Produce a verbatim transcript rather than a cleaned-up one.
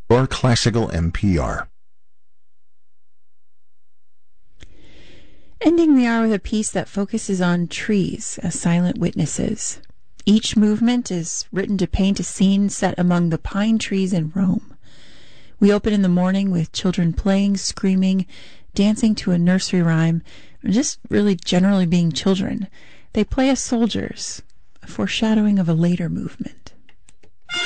Your Classical N P R. Ending the hour with a piece that focuses on trees as silent witnesses. Each movement is written to paint a scene set among the pine trees in Rome. We open in the morning with children playing, screaming, dancing to a nursery rhyme, or just really generally being children. They play as soldiers, a foreshadowing of a later movement.